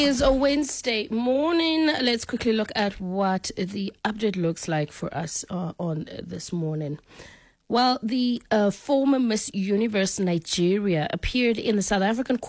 It's a Wednesday morning. Let's quickly look at what the update looks like for us on this morning. Well, the former Miss Universe Nigeria appeared in the South African